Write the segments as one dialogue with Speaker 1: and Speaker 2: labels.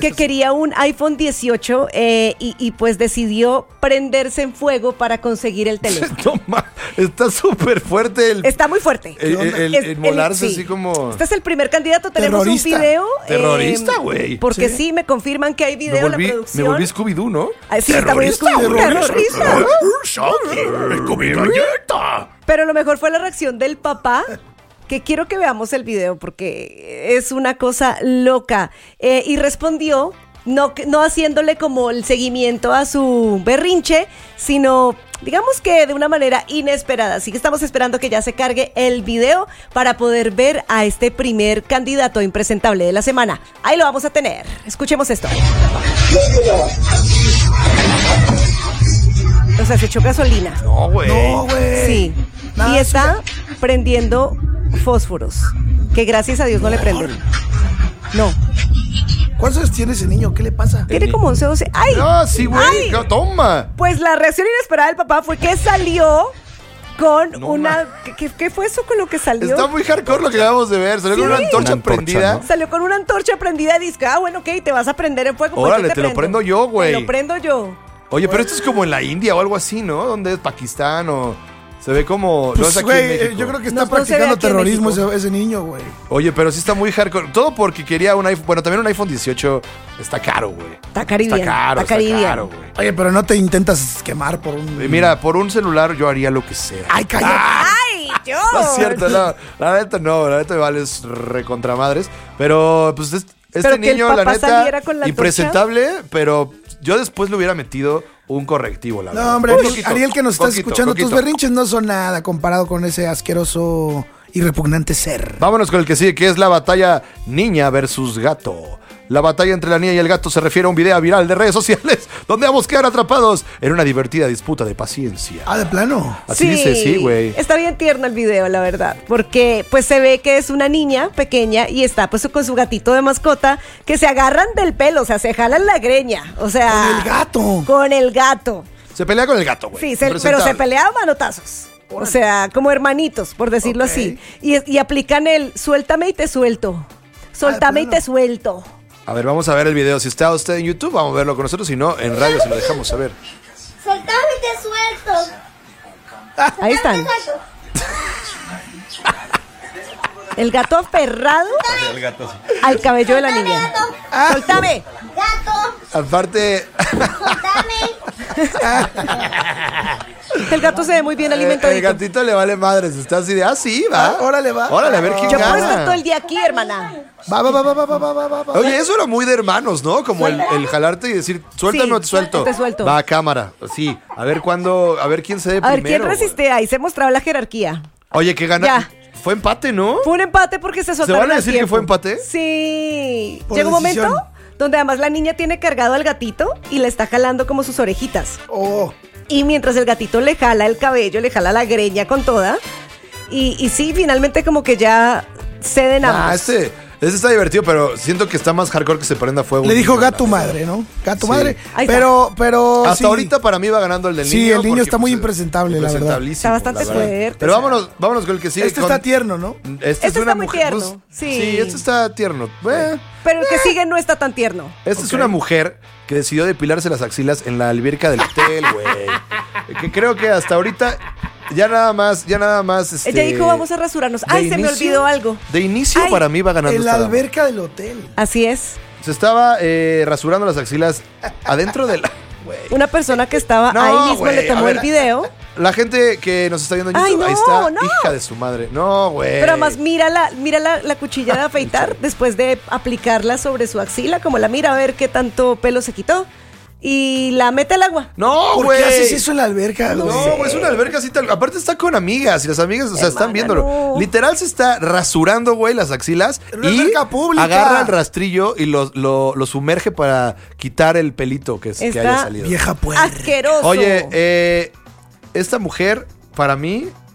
Speaker 1: que quería un iPhone 18 y pues decidió prenderse en fuego para conseguir el teléfono.
Speaker 2: Toma, está súper fuerte
Speaker 1: Está muy fuerte.
Speaker 2: el molarse
Speaker 1: sí.
Speaker 2: así como...
Speaker 1: Este es el primer candidato. Tenemos
Speaker 3: Terrorista.
Speaker 1: un video.
Speaker 2: Terrorista, güey.
Speaker 1: Porque sí, me confirman que hay video en la producción.
Speaker 2: Me volví Scooby-Doo, ¿no?
Speaker 1: Sí, está muy terrorista. Pero lo mejor fue la reacción del papá, que quiero que veamos el video porque es una cosa loca. Y respondió, no haciéndole como el seguimiento a su berrinche, sino digamos que de una manera inesperada. Así que estamos esperando que ya se cargue el video para poder ver a este primer candidato impresentable de la semana. Ahí lo vamos a tener. Escuchemos esto. O sea, se echó gasolina.
Speaker 2: No, güey.
Speaker 3: No, güey.
Speaker 1: Sí.
Speaker 3: Nada,
Speaker 1: Y está prendiendo fósforos, que gracias a Dios no le prenden. No.
Speaker 3: ¿Cuántos años tiene ese niño? ¿Qué le pasa?
Speaker 1: Tiene como 11 o 12. ¡Ay!
Speaker 2: No, sí, güey.
Speaker 1: ¡Ay!
Speaker 2: No, toma.
Speaker 1: Pues la reacción inesperada del papá fue que salió con
Speaker 2: No,
Speaker 1: una... ¿Qué fue eso con lo que salió?
Speaker 2: Está muy hardcore lo que acabamos de ver. Salió con una antorcha prendida.
Speaker 4: ¿no?
Speaker 1: Salió con una antorcha prendida y dice, bueno, ok, te vas a prender en fuego.
Speaker 2: Órale,
Speaker 1: yo
Speaker 2: te lo prendo yo, güey.
Speaker 1: Te lo prendo yo.
Speaker 2: Oye, pero esto es como en la India o algo así, ¿no? ¿Dónde es? Pakistán o... Se ve como... no es
Speaker 3: Pues,
Speaker 2: aquí en
Speaker 3: güey,
Speaker 2: México.
Speaker 3: yo creo que
Speaker 1: No,
Speaker 3: está
Speaker 1: no se ve
Speaker 3: practicando
Speaker 1: aquí en
Speaker 3: terrorismo
Speaker 1: México.
Speaker 3: ese niño, güey.
Speaker 2: Oye, pero sí está muy hardcore. Todo porque quería un iPhone... Bueno, también un iPhone 18 está caro, güey.
Speaker 1: Está Caribbean.
Speaker 2: Está caro,
Speaker 1: Está Caribbean.
Speaker 2: güey.
Speaker 3: Oye, pero no te intentas quemar por un...
Speaker 2: Y mira, por un celular yo haría lo que sea.
Speaker 3: ¡Ay, cállate!
Speaker 1: ¡Ay, yo!
Speaker 2: No es cierto, no. La neta no, la neta me vales recontramadres. Pero, pues, este
Speaker 1: Pero que el
Speaker 2: niño, la
Speaker 1: papá
Speaker 2: neta,
Speaker 1: saliera con la
Speaker 2: impresentable, pero yo después le hubiera metido un correctivo, la verdad.
Speaker 3: No, hombre,
Speaker 2: Un
Speaker 3: Ariel,
Speaker 2: poquito,
Speaker 3: Ariel, que nos estás
Speaker 2: poquito,
Speaker 3: escuchando, tus
Speaker 2: poquito.
Speaker 3: berrinches no son nada comparado con ese asqueroso y repugnante ser.
Speaker 2: Vámonos con el que sigue, que es la batalla niña versus gato. La batalla entre la niña y el gato se refiere a un video viral de redes sociales donde ambos quedan atrapados en una divertida disputa de paciencia.
Speaker 3: Ah, ¿de plano?
Speaker 2: Así dice, sí, güey.
Speaker 1: Está bien tierno el video, la verdad. Porque pues se ve que es una niña pequeña y está pues con su gatito de mascota que se agarran del pelo, o sea, se jalan la greña. O sea...
Speaker 3: Con el gato.
Speaker 1: Con el gato.
Speaker 2: Se pelea con el gato, güey.
Speaker 1: Sí, pero se pelean a manotazos. O sea, como hermanitos, por decirlo
Speaker 3: Ok.
Speaker 1: así. Y aplican el suéltame y te suelto. Soltame y
Speaker 3: plano.
Speaker 1: te suelto.
Speaker 2: A ver, vamos a ver el video. Si está usted en YouTube, vamos a verlo con nosotros. Si no, en radio se lo dejamos saber.
Speaker 5: Soltame y te suelto.
Speaker 1: Ahí están. El gato aferrado al cabello de la niña. ¡Soltame!
Speaker 5: Gato,
Speaker 2: Aparte,
Speaker 5: soltame.
Speaker 1: El gato se ve muy bien
Speaker 2: el
Speaker 1: alimentadito.
Speaker 2: gatito le vale madres. Está así de, sí, va.
Speaker 3: Órale, va.
Speaker 2: Órale, a ver quién
Speaker 1: Yo puedo estar todo
Speaker 2: gana.
Speaker 1: el día aquí, hermana.
Speaker 3: Va.
Speaker 2: Oye, eso era muy de hermanos, ¿no? Como el jalarte y decir, suéltame
Speaker 1: Sí,
Speaker 2: o te suelto.
Speaker 1: te suelto.
Speaker 2: Va a cámara. Sí, a ver cuándo, a ver quién se dé
Speaker 1: A ver,
Speaker 2: primero.
Speaker 1: ¿quién resiste? Ahí se mostraba la jerarquía.
Speaker 2: Güey. Oye, que gana.
Speaker 1: Ya.
Speaker 2: Fue empate, ¿no?
Speaker 1: Fue un empate porque se soltaron
Speaker 2: vale
Speaker 1: al
Speaker 2: decir que
Speaker 1: tiempo.
Speaker 2: fue empate?
Speaker 1: Sí.
Speaker 3: Por
Speaker 1: Llega un
Speaker 3: decisión.
Speaker 1: momento donde además la niña tiene cargado al gatito y le está jalando como sus orejitas.
Speaker 3: Oh,
Speaker 1: Y mientras el gatito le jala el cabello, le jala la greña con toda. Y sí, finalmente como que ya ceden ambos.
Speaker 2: Ah, este está divertido, pero siento que está más hardcore que se prenda fuego.
Speaker 3: le dijo
Speaker 2: Un niño,
Speaker 3: gato
Speaker 2: la verdad.
Speaker 3: madre, ¿no? Gato
Speaker 2: Sí.
Speaker 3: madre.
Speaker 1: Ahí está.
Speaker 3: Pero
Speaker 2: Hasta
Speaker 3: sí.
Speaker 2: ahorita para mí va ganando el del niño.
Speaker 3: Sí, el niño
Speaker 2: porque,
Speaker 3: está muy
Speaker 2: pues,
Speaker 3: impresentable, la verdad.
Speaker 2: impresentablísimo,
Speaker 1: Está bastante
Speaker 2: la verdad.
Speaker 1: fuerte,
Speaker 2: Pero
Speaker 1: o sea.
Speaker 2: vámonos con el que sigue.
Speaker 3: Este
Speaker 2: con-
Speaker 3: está tierno, ¿no?
Speaker 2: Este es
Speaker 1: Este
Speaker 2: una
Speaker 1: está muy
Speaker 2: mujer.
Speaker 1: tierno, sí.
Speaker 2: Sí, este está tierno.
Speaker 1: Pero el que sigue no está tan tierno.
Speaker 2: Esta es una mujer que decidió depilarse las axilas en la alberca del hotel, güey. Que creo que hasta ahorita ya nada más.
Speaker 1: Ella dijo, vamos a rasurarnos.
Speaker 2: de
Speaker 1: Ay, se me
Speaker 2: inicio-
Speaker 1: olvidó algo.
Speaker 2: De inicio
Speaker 1: Ay,
Speaker 2: para mí va ganando
Speaker 3: En la
Speaker 2: esta dama.
Speaker 3: alberca del hotel.
Speaker 1: Así es.
Speaker 2: Se estaba rasurando las axilas adentro de la...
Speaker 1: Una persona que estaba
Speaker 2: No,
Speaker 1: ahí mismo
Speaker 2: güey,
Speaker 1: le tomó
Speaker 2: a ver,
Speaker 1: el video.
Speaker 2: La gente que nos está viendo en
Speaker 1: Ay,
Speaker 2: YouTube, ahí
Speaker 1: no,
Speaker 2: está,
Speaker 1: no.
Speaker 2: hija de su madre. No, güey.
Speaker 1: Pero además mira la cuchilla de afeitar después de aplicarla sobre su axila, como la mira a ver qué tanto pelo se quitó. Y la mete al agua.
Speaker 2: No,
Speaker 3: ¿Por
Speaker 2: güey.
Speaker 3: qué haces eso en la alberca?
Speaker 2: No,
Speaker 3: güey?
Speaker 2: güey, es una alberca así tal. Aparte está con amigas y las amigas, o sea, están
Speaker 1: Hermana,
Speaker 2: viéndolo.
Speaker 1: no.
Speaker 2: Literal se está rasurando, güey, las axilas.
Speaker 3: En una
Speaker 2: Y
Speaker 3: alberca pública.
Speaker 2: agarra el rastrillo y lo sumerge para quitar el pelito que
Speaker 1: Está
Speaker 2: haya salido.
Speaker 3: Vieja puerca.
Speaker 1: Asqueroso.
Speaker 2: Oye, esta mujer, para mí,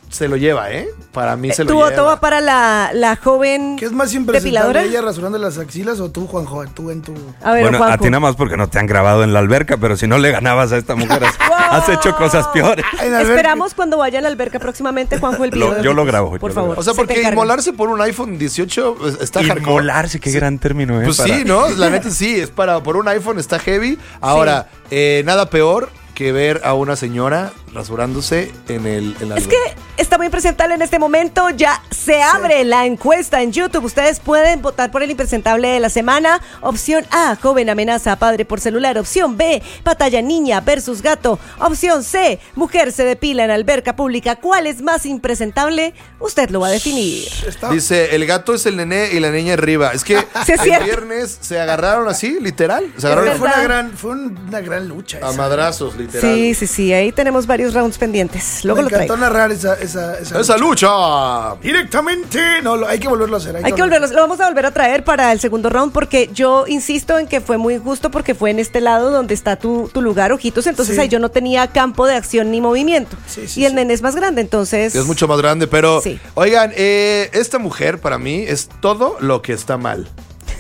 Speaker 2: se lo lleva, ¿eh? Para mí se lo
Speaker 1: ¿Tu
Speaker 2: lleva.
Speaker 1: voto va para la joven
Speaker 3: ¿Qué es más
Speaker 1: depiladora?
Speaker 3: impresentable, ella rasurando las axilas o tú, Juanjo? Tú en tu...
Speaker 1: A ver,
Speaker 4: Bueno,
Speaker 1: Juanjo.
Speaker 4: a ti nada más porque no te han grabado en la alberca, pero si no le ganabas a esta mujer, has hecho cosas peores.
Speaker 3: En la alberca.
Speaker 1: Esperamos cuando vaya a la alberca próximamente, Juanjo, el video.
Speaker 4: Yo lo grabo,
Speaker 1: Por
Speaker 4: yo lo
Speaker 1: favor.
Speaker 4: grabo.
Speaker 2: O sea,
Speaker 1: se te
Speaker 2: porque
Speaker 1: encarga.
Speaker 2: inmolarse por un iPhone 18 pues, está hardcore.
Speaker 4: Inmolarse, qué gran término, ¿eh?
Speaker 2: Pues
Speaker 4: Para-
Speaker 2: sí, ¿no? La neta sí, es por un iPhone está heavy. Ahora, nada peor que ver a una señora rasurándose en la
Speaker 1: Es que está muy impresentable en este momento. Ya se abre la encuesta en YouTube. Ustedes pueden votar por el impresentable de la semana. Opción A, joven amenaza a padre por celular. Opción B, batalla niña versus gato. Opción C, mujer se depila en alberca pública. ¿Cuál es más impresentable? Usted lo va a definir.
Speaker 2: Dice, el gato es el nené y la niña arriba. Es que
Speaker 1: Sí, es
Speaker 2: el
Speaker 1: cierto.
Speaker 2: viernes se agarraron así, literal. Se agarraron
Speaker 1: Es
Speaker 3: Fue
Speaker 1: verdad.
Speaker 3: una gran lucha
Speaker 2: a
Speaker 3: esa.
Speaker 2: madrazos, literal.
Speaker 1: Sí, ahí tenemos varios rounds pendientes. Luego
Speaker 3: Me
Speaker 1: lo traigo.
Speaker 3: encantó narrar esa
Speaker 2: ¡Esa lucha!
Speaker 3: Directamente. No, hay que volverlo a hacer.
Speaker 1: Hay que volverlo, lo vamos a volver a traer para el segundo round porque yo insisto en que fue muy justo porque fue en este lado donde está tu lugar, ojitos, entonces
Speaker 3: Sí.
Speaker 1: ahí yo no tenía campo de acción ni movimiento.
Speaker 3: Sí,
Speaker 1: y el
Speaker 3: sí.
Speaker 1: nene es más grande, entonces...
Speaker 2: Es mucho más grande, pero
Speaker 1: Sí.
Speaker 2: oigan, esta mujer para mí es todo lo que está mal.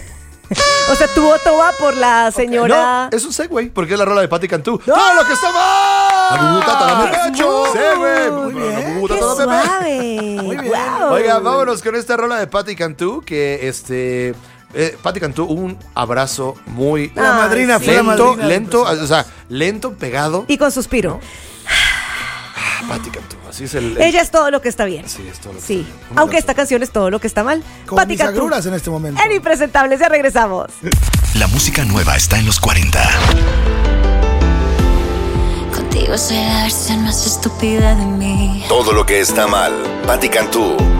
Speaker 1: O sea, tu voto va por la señora...
Speaker 2: No, es un segue, porque es la rola de Patti Cantú. ¡Todo lo que está mal! Segue.
Speaker 3: Muy bien.
Speaker 1: ¡Qué suave!
Speaker 3: Muy bien.
Speaker 1: Guau.
Speaker 2: Oiga, vámonos con esta rola de Patti Cantú, que Patti Cantú, un abrazo muy
Speaker 3: La madrina fue la
Speaker 2: lento,
Speaker 3: madrina.
Speaker 2: lento, o sea, lento, pegado.
Speaker 1: Y con suspiro.
Speaker 2: Patti Cantú, así es el...
Speaker 1: Ella es todo lo que está bien.
Speaker 2: Sí, es todo lo que
Speaker 1: Sí,
Speaker 2: está bien. Un
Speaker 1: aunque
Speaker 2: abrazo.
Speaker 1: esta canción es todo lo que está mal.
Speaker 3: Con
Speaker 1: Patti
Speaker 3: mis
Speaker 1: Cantú,
Speaker 3: agruras en este momento.
Speaker 1: en Impresentables, ya regresamos.
Speaker 6: La música nueva está en los 40.
Speaker 7: Contigo soy la versión más estúpida de mí.
Speaker 6: Todo lo que está mal. Patti Cantú.